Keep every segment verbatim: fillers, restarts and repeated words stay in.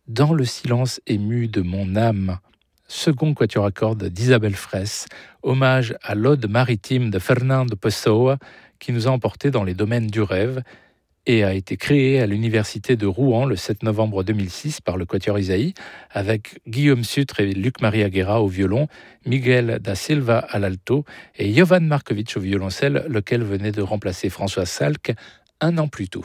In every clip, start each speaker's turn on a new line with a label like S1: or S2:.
S1: Dans le silence ému de mon âme, second quatuor à cordes d'Isabelle Fraisse, hommage à l'Ode maritime de Fernando Pessoa qui nous a emportés dans les domaines du rêve et a été créé à l'université de Rouen le sept novembre deux mille six par le quatuor Isaïe avec Guillaume Sutre et Luc Maria Guerra au violon, Miguel da Silva à l'alto et Jovan Markovic au violoncelle, lequel venait de remplacer François Salk un an plus tôt.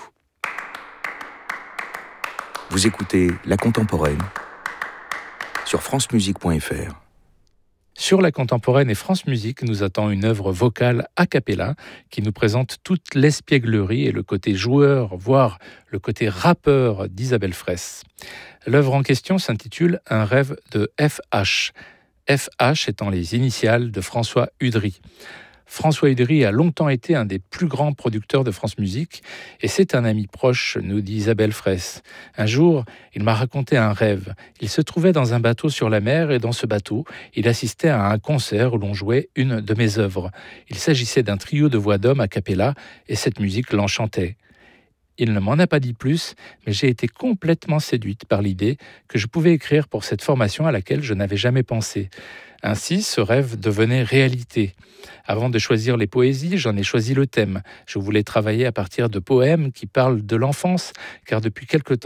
S2: Vous écoutez La Contemporaine sur francemusique point f r.
S1: Sur La Contemporaine et France Musique nous attend une œuvre vocale a cappella qui nous présente toute l'espièglerie et le côté joueur, voire le côté rappeur d'Isabelle Fraisse. L'œuvre en question s'intitule « Un rêve de F H », F H étant les initiales de François Udry. François Udry a longtemps été un des plus grands producteurs de France Musique et c'est un ami proche, nous dit Isabelle Fraisse. Un jour, il m'a raconté un rêve. Il se trouvait dans un bateau sur la mer et dans ce bateau, il assistait à un concert où l'on jouait une de mes œuvres. Il s'agissait d'un trio de voix d'hommes a cappella et cette musique l'enchantait. Il ne m'en a pas dit plus, mais j'ai été complètement séduite par l'idée que je pouvais écrire pour cette formation à laquelle je n'avais jamais pensé. Ainsi, ce rêve devenait réalité. Avant de choisir les poésies, j'en ai choisi le thème. Je voulais travailler à partir de poèmes qui parlent de l'enfance, car depuis quelque temps,